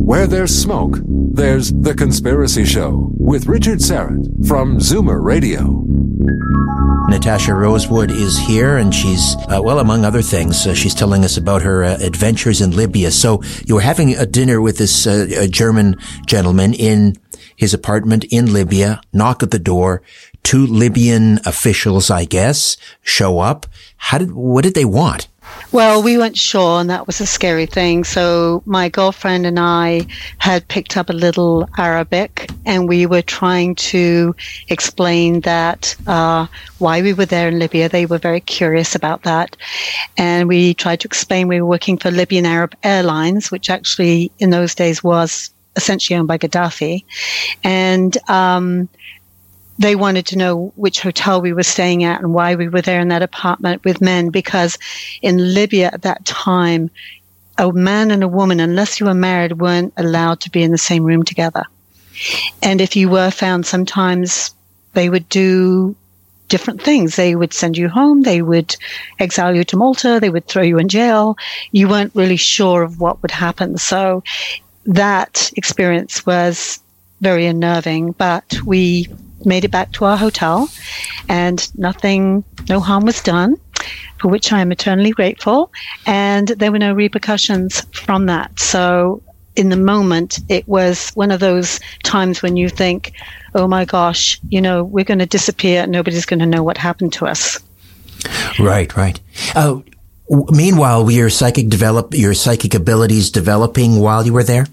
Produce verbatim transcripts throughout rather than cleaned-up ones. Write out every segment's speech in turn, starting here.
Where there's smoke, there's The Conspiracy Show with Richard Syrett from Zoomer Radio. Natasha Rosewood is here, and she's, uh, well, among other things, uh, she's telling us about her uh, adventures in Libya. So you were having a dinner with this uh, a German gentleman in his apartment in Libya, knock at the door, two Libyan officials, I guess, show up. How did, what did they want? Well, we weren't sure, and that was a scary thing. So my girlfriend and I had picked up a little Arabic, and we were trying to explain that uh, why we were there in Libya. They were very curious about that. And we tried to explain we were working for Libyan Arab Airlines, which actually in those days was essentially owned by Gaddafi. And um they wanted to know which hotel we were staying at and why we were there in that apartment with men, because in Libya at that time, a man and a woman, unless you were married, weren't allowed to be in the same room together. And if you were found, sometimes they would do different things. They would send you home. They would exile you to Malta. They would throw you in jail. You weren't really sure of what would happen. So that experience was very unnerving, but we made it back to our hotel, and nothing, no harm was done, for which I am eternally grateful. And there were no repercussions from that. So in the moment, it was one of those times when you think, oh my gosh, you know, we're going to disappear and nobody's going to know what happened to us. Right, right. Uh, w- meanwhile, were your psychic develop, your psychic abilities developing while you were there?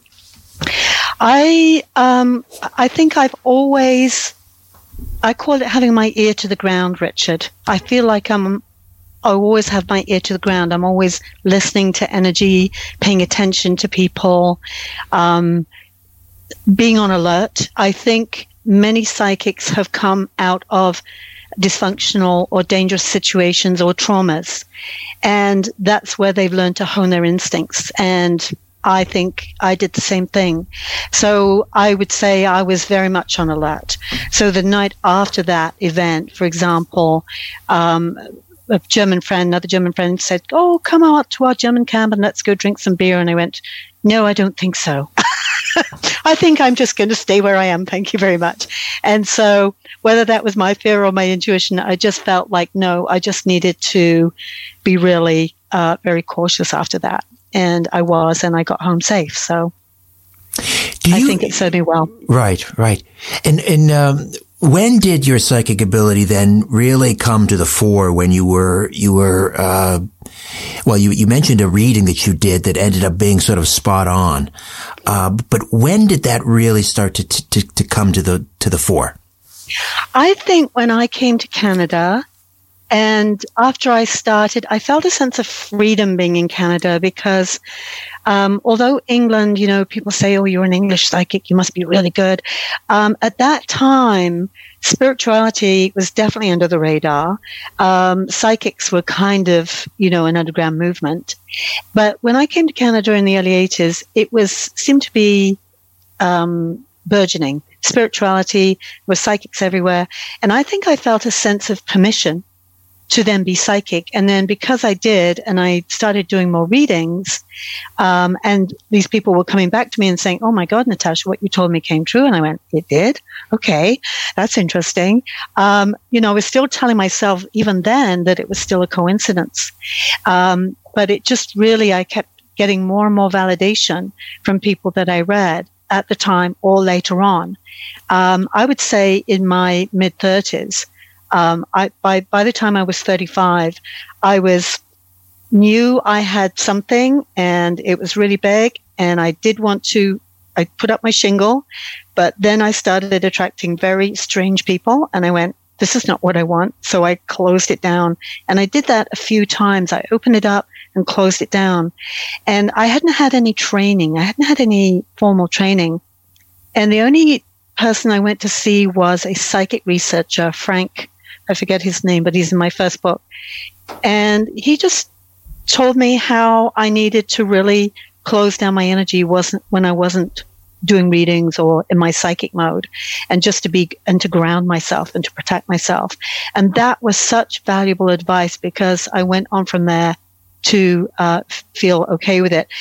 I, um, I think I've always, I call it having my ear to the ground, Richard. I feel like I'm, I always have my ear to the ground. I'm always listening to energy, paying attention to people, um, being on alert. I think many psychics have come out of dysfunctional or dangerous situations or traumas, and that's where they've learned to hone their instincts. And I think I did the same thing. So I would say I was very much on alert. So the night after that event, for example, um, a German friend, another German friend said, oh, come out to our German camp and let's go drink some beer. And I went, no, I don't think so. I think I'm just going to stay where I am. Thank you very much. And so whether that was my fear or my intuition, I just felt like, no, I just needed to be really uh, very cautious after that. And I was, and I got home safe. So Do you, I think it served me well. Right, right. And and um, when did your psychic ability then really come to the fore? When you were you were uh, well, you you mentioned a reading that you did that ended up being sort of spot on. Uh, but when did that really start to to to come to the to the fore? I think when I came to Canada. And after I started, I felt a sense of freedom being in Canada because um, although England, you know, people say, oh, you're an English psychic, you must be really good. Um, at that time, spirituality was definitely under the radar. Um, psychics were kind of, you know, an underground movement. But when I came to Canada in the early eighties, it was seemed to be um, burgeoning. Spirituality, was psychics everywhere. And I think I felt a sense of permission to then be psychic. And then because I did, and I started doing more readings, um, and these people were coming back to me and saying, oh my God, Natasha, what you told me came true. And I went, it did? Okay, that's interesting. Um, you know, I was still telling myself even then that it was still a coincidence. Um, but it just really, I kept getting more and more validation from people that I read at the time or later on. Um, I would say in my mid thirties, Um, I, by, by the time I was thirty-five, I was knew I had something and it was really big and I did want to, I put up my shingle, but then I started attracting very strange people and I went, this is not what I want. So I closed it down and I did that a few times. I opened it up and closed it down and I hadn't had any training. I hadn't had any formal training. And the only person I went to see was a psychic researcher, Frank, I forget his name, but he's in my first book. And he just told me how I needed to really close down my energy wasn't when I wasn't doing readings or in my psychic mode, and just to be and to ground myself and to protect myself. And that was such valuable advice because I went on from there to uh, feel okay with it.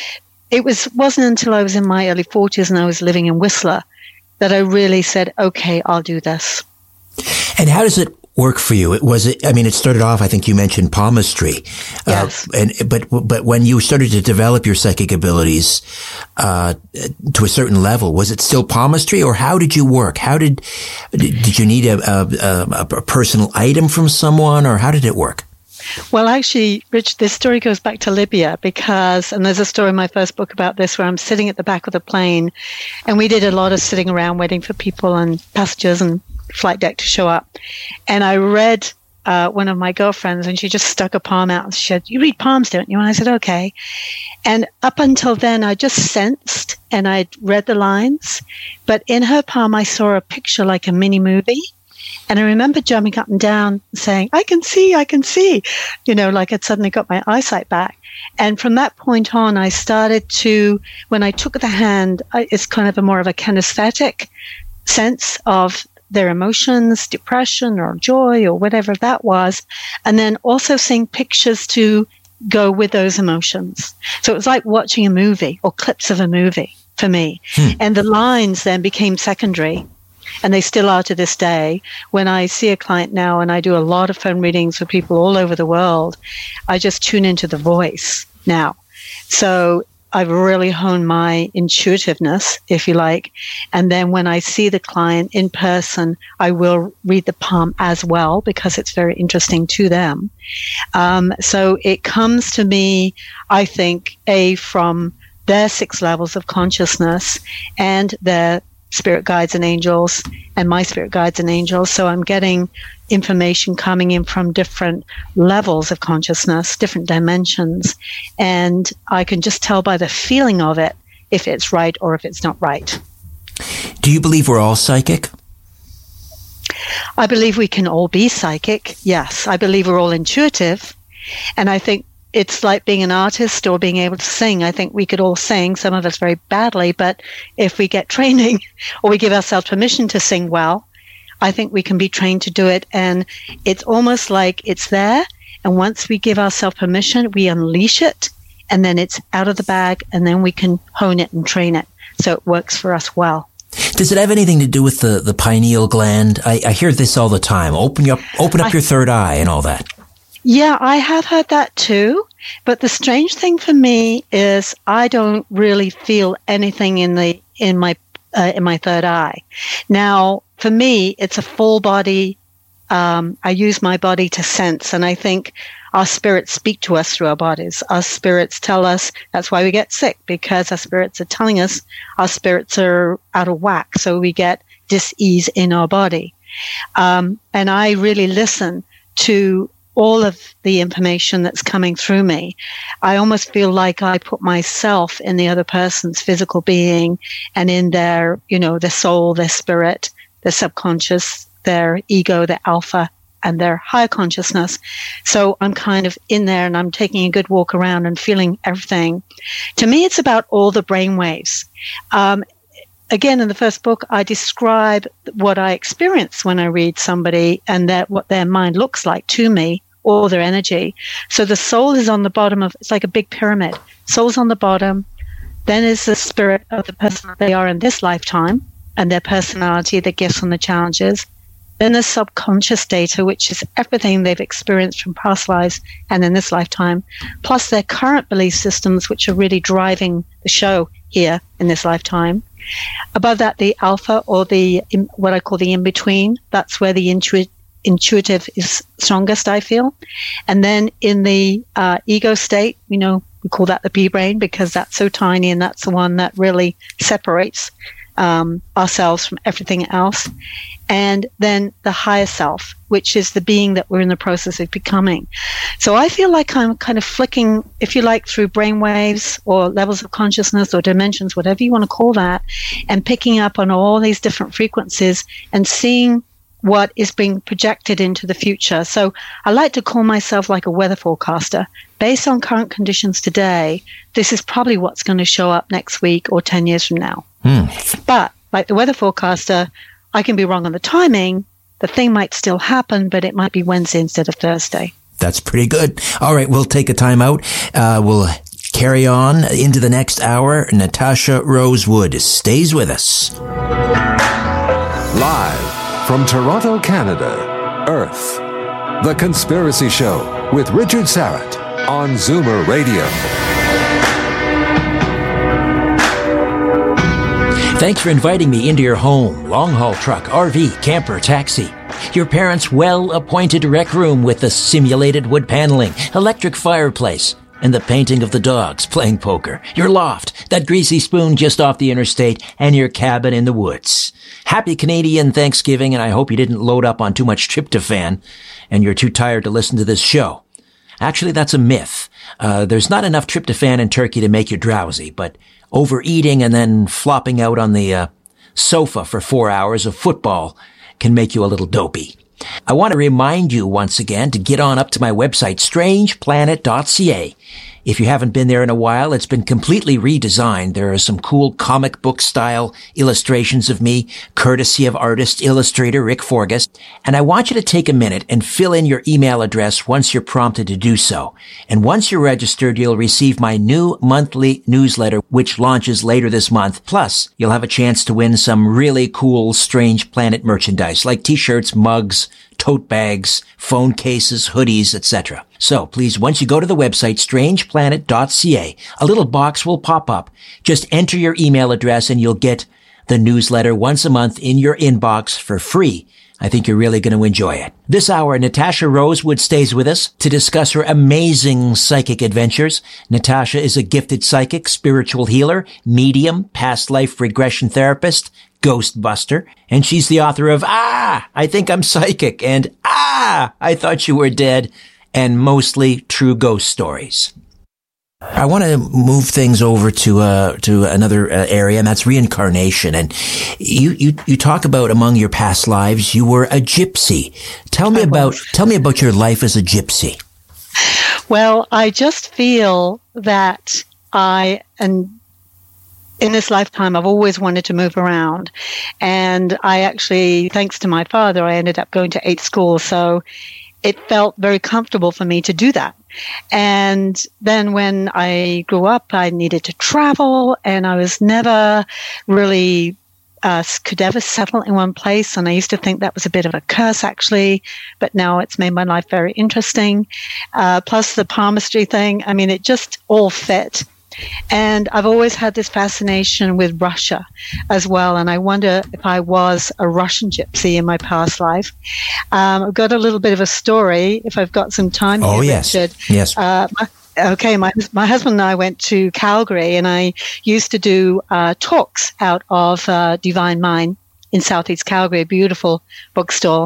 it was, wasn't until I was in my early forties and I was living in Whistler that I really said, okay, I'll do this. And how does it work for you? It was it. I mean, it started off. I think you mentioned palmistry, yes. uh, and but but when you started to develop your psychic abilities uh, to a certain level, was it still palmistry, or how did you work? How did did you need a, a, a personal item from someone, or how did it work? Well, actually, Rich, this story goes back to Libya because, and there's a story in my first book about this where I'm sitting at the back of the plane, and we did a lot of sitting around waiting for people and passengers and flight deck to show up. And I read uh, one of my girlfriends, and she just stuck a palm out and she said, "You read palms, don't you?" And I said, "Okay." And up until then, I just sensed and I'd read the lines, but in her palm, I saw a picture like a mini movie. And I remember jumping up and down and saying, "I can see, I can see," you know, like I'd suddenly got my eyesight back. And from that point on, I started to, when I took the hand, I, it's kind of a more of a kinesthetic sense of their emotions, depression or joy or whatever that was. And then also seeing pictures to go with those emotions. So it was like watching a movie or clips of a movie for me. Hmm. And the lines then became secondary. And they still are to this day. When I see a client now, and I do a lot of phone readings for people all over the world, I just tune into the voice now. So I've really honed my intuitiveness, if you like. And then when I see the client in person, I will read the palm as well because it's very interesting to them. Um, so it comes to me, I think, A, from their six levels of consciousness and their spirit guides and angels and my spirit guides and angels. So I'm getting information coming in from different levels of consciousness, different dimensions. And I can just tell by the feeling of it if it's right or if it's not right. Do you believe we're all psychic? I believe we can all be psychic. Yes. I believe we're all intuitive. And I think it's like being an artist or being able to sing. I think we could all sing, some of us very badly, but if we get training or we give ourselves permission to sing well, I think we can be trained to do it. And it's almost like it's there. And once we give ourselves permission, we unleash it, and then it's out of the bag, and then we can hone it and train it. So it works for us well. Does it have anything to do with the, the pineal gland? I, I hear this all the time. Open up, open up I, your third eye and all that. Yeah, I have heard that too. But the strange thing for me is I don't really feel anything in the in my uh, in my third eye. Now, for me, it's a full body. Um, I use my body to sense, and I think our spirits speak to us through our bodies. Our spirits tell us, that's why we get sick, because our spirits are telling us our spirits are out of whack, so we get dis-ease in our body. Um, and I really listen to all of the information that's coming through me. I almost feel like I put myself in the other person's physical being and in their, you know, their soul, their spirit, their subconscious, their ego, their alpha, and their higher consciousness. So I'm kind of in there and I'm taking a good walk around and feeling everything. To me, it's about all the brain waves. Um, Again, in the first book, I describe what I experience when I read somebody and that what their mind looks like to me, or their energy. So the soul is on the bottom of, it's like a big pyramid. Soul's on the bottom. Then is the spirit of the person that they are in this lifetime and their personality, the gifts and the challenges. Then there's subconscious data, which is everything they've experienced from past lives and in this lifetime, plus their current belief systems, which are really driving the show here in this lifetime. Above that, the alpha, or the what I call the in-between. That's where the intu- intuitive is strongest, I feel. And then in the uh, ego state, you know, we call that the B-brain because that's so tiny and that's the one that really separates um, ourselves from everything else. And then the higher self, which is the being that we're in the process of becoming. So I feel like I'm kind of flicking, if you like, through brainwaves or levels of consciousness or dimensions, whatever you want to call that, and picking up on all these different frequencies and seeing what is being projected into the future. So I like to call myself like a weather forecaster. Based on current conditions today, this is probably what's going to show up next week or ten years from now. Mm. But like the weather forecaster, I can be wrong on the timing. The thing might still happen, but it might be Wednesday instead of Thursday. That's pretty good. All right, we'll take a time out. Uh, we'll carry on into the next hour. Natasha Rosewood stays with us. Live from Toronto, Canada, Earth. The Conspiracy Show with Richard Syrett on Zoomer Radio. Thanks for inviting me into your home, long-haul truck, R V, camper, taxi. Your parents' well-appointed rec room with the simulated wood paneling, electric fireplace, and the painting of the dogs playing poker. Your loft, that greasy spoon just off the interstate, and your cabin in the woods. Happy Canadian Thanksgiving, and I hope you didn't load up on too much tryptophan and you're too tired to listen to this show. Actually, that's a myth. Uh, there's not enough tryptophan in turkey to make you drowsy, but overeating and then flopping out on the uh, sofa for four hours of football can make you a little dopey. I want to remind you once again to get on up to my website, strange planet dot c a. If you haven't been there in a while, it's been completely redesigned. There are some cool comic book style illustrations of me, courtesy of artist illustrator Rick Forgas. And I want you to take a minute and fill in your email address once you're prompted to do so. And once you're registered, you'll receive my new monthly newsletter, which launches later this month. Plus, you'll have a chance to win some really cool Strange Planet merchandise like t-shirts, mugs, tote bags, phone cases, hoodies, et cetera. So please, once you go to the website, strange planet dot c a, a little box will pop up. Just enter your email address and you'll get the newsletter once a month in your inbox for free. I think you're really going to enjoy it. This hour, Natasha Rosewood stays with us to discuss her amazing psychic adventures. Natasha is a gifted psychic, spiritual healer, medium, past life regression therapist, Ghostbuster, and she's the author of Ah, I Think I'm Psychic, and Ah, I Thought You Were Dead, and mostly true ghost stories. I want to move things over to uh, to another uh, area, and that's reincarnation. And you, you you talk about among your past lives, you were a gypsy. Tell me about tell me about your life as a gypsy. Well, I just feel that I and. In this lifetime, I've always wanted to move around. And I actually, thanks to my father, I ended up going to eight schools. So it felt very comfortable for me to do that. And then when I grew up, I needed to travel, and I was never really, uh, could ever settle in one place. And I used to think that was a bit of a curse, actually. But now it's made my life very interesting. Uh, plus the palmistry thing. I mean, it just all fit. And I've always had this fascination with Russia as well. And I wonder if I was a Russian gypsy in my past life. Um, I've got a little bit of a story, if I've got some time oh, here, yes. Richard. Yes. Uh, my, okay, my, my husband and I went to Calgary, and I used to do uh, talks out of uh, Divine Mind in Southeast Calgary, a beautiful bookstore.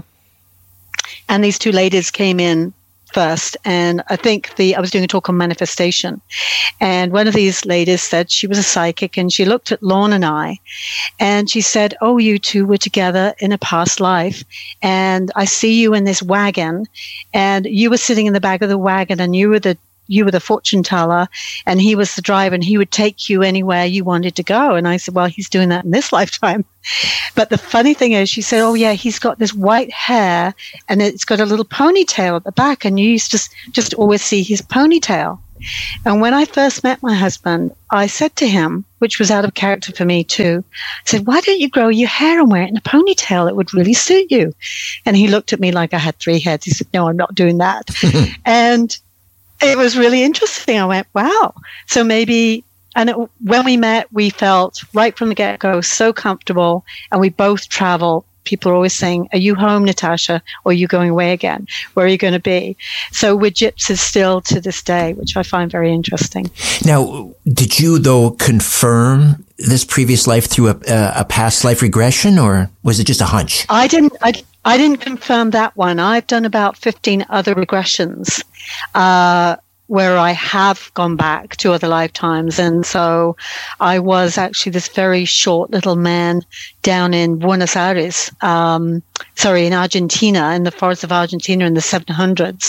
And these two ladies came in first, and I think the I was doing a talk on manifestation, and one of these ladies said she was a psychic, and she looked at Lorne and I, and she said, "Oh, you two were together in a past life, and I see you in this wagon, and you were sitting in the back of the wagon, and you were the you were the fortune teller, and he was the driver, and he would take you anywhere you wanted to go." And I said, "Well, he's doing that in this lifetime." But the funny thing is, she said, "Oh yeah, he's got this white hair, and it's got a little ponytail at the back, and you used to just always see his ponytail." And when I first met my husband, I said to him, which was out of character for me too, I said, "Why don't you grow your hair and wear it in a ponytail? It would really suit you." And he looked at me like I had three heads. He said, "No, I'm not doing that." And it was really interesting. I went, wow. So maybe, and it, when we met, we felt right from the get-go so comfortable, and we both travel. People are always saying, "Are you home, Natasha, or are you going away again? Where are you going to be?" So we're gypsies still to this day, which I find very interesting. Now, did you, though, confirm this previous life through a, a past life regression, or was it just a hunch? I didn't. I, I didn't confirm that one. I've done about fifteen other regressions uh, where I have gone back to other lifetimes. And so I was actually this very short little man down in Buenos Aires, um, sorry, in Argentina, in the forests of Argentina in the seven hundreds.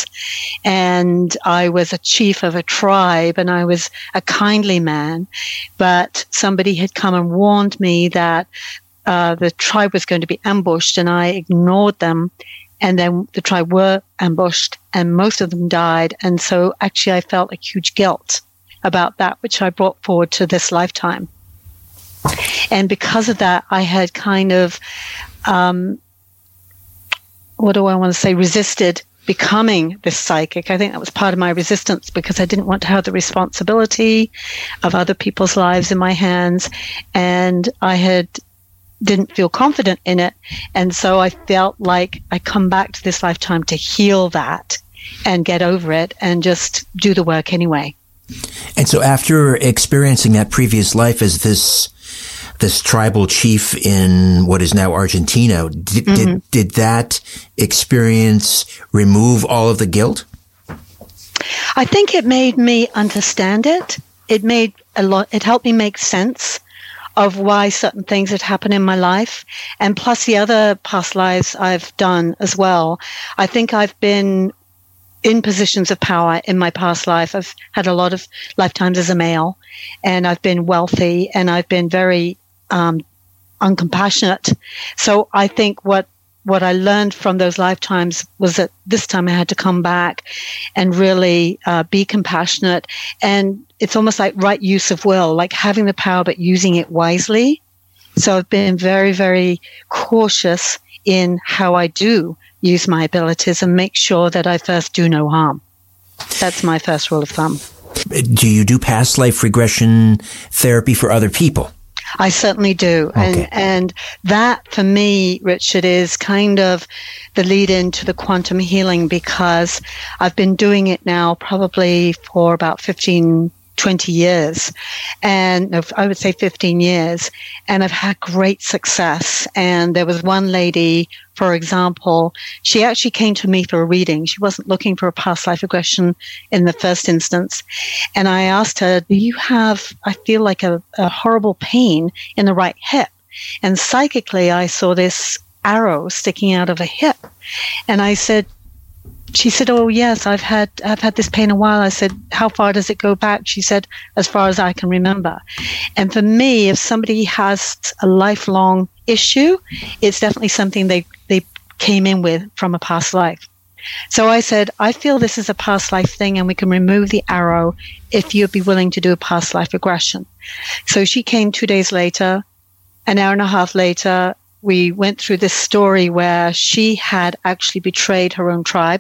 And I was a chief of a tribe, and I was a kindly man. But somebody had come and warned me that Uh, the tribe was going to be ambushed, and I ignored them. And then the tribe were ambushed, and most of them died. And so actually I felt a huge guilt about that which I brought forward to this lifetime. And because of that, I had kind of, um, what do I want to say, resisted becoming this psychic. I think that was part of my resistance because I didn't want to have the responsibility of other people's lives in my hands. And I had didn't feel confident in it. And so I felt like I come back to this lifetime to heal that and get over it and just do the work anyway. And so after experiencing that previous life as this this tribal chief in what is now Argentina, did, mm-hmm. did, did that experience remove all of the guilt? I think it made me understand it. It made a lot, it helped me make sense of why certain things had happened in my life. And plus the other past lives I've done as well. I think I've been in positions of power in my past life. I've had a lot of lifetimes as a male, and I've been wealthy, and I've been very um, uncompassionate. So I think what what I learned from those lifetimes was that this time I had to come back and really uh, be compassionate. And it's almost like right use of will, like having the power but using it wisely. So I've been very, very cautious in how I do use my abilities and make sure that I first do no harm. That's my first rule of thumb. Do you do past life regression therapy for other people? I certainly do. Okay. And and that, for me, Richard, is kind of the lead into the quantum healing, because I've been doing it now probably for about fifteen, twenty years. And no, I would say fifteen years. And I've had great success. And there was one lady, for example, she actually came to me for a reading. She wasn't looking for a past life regression in the first instance. And I asked her, do you have, I feel like a, a horrible pain in the right hip? And psychically, I saw this arrow sticking out of a hip. And I said, she said, oh, yes, I've had I've had this pain a while. I said, how far does it go back? She said, as far as I can remember. And for me, if somebody has a lifelong issue, it's definitely something they, they came in with from a past life. So I said, I feel this is a past life thing, and we can remove the arrow if you'd be willing to do a past life regression. So she came two days later. An hour and a half later, we went through this story where she had actually betrayed her own tribe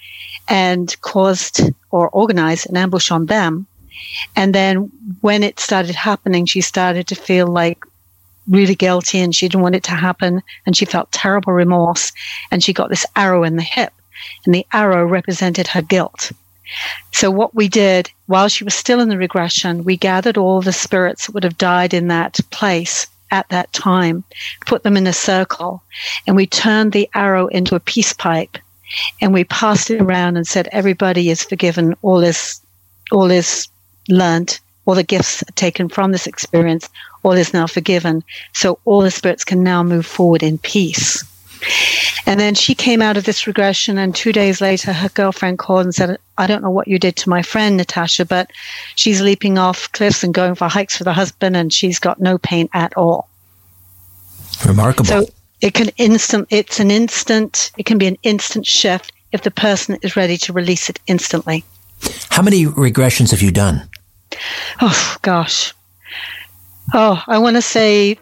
and caused or organized an ambush on them. And then when it started happening, she started to feel like really guilty, and she didn't want it to happen. And she felt terrible remorse, and she got this arrow in the hip, and the arrow represented her guilt. So what we did while she was still in the regression, we gathered all the spirits that would have died in that place at that time, put them in a circle, and we turned the arrow into a peace pipe. And we passed it around and said, everybody is forgiven, all is, all is learned, all the gifts taken from this experience, all is now forgiven. So all the spirits can now move forward in peace. And then she came out of this regression, and two days later, her girlfriend called and said, I don't know what you did to my friend, Natasha, but she's leaping off cliffs and going for hikes with her husband, and she's got no pain at all. Remarkable. So it can instant, it's an instant, it can be an instant shift if the person is ready to release it instantly. How many regressions have you done? Oh, gosh. Oh, I want to say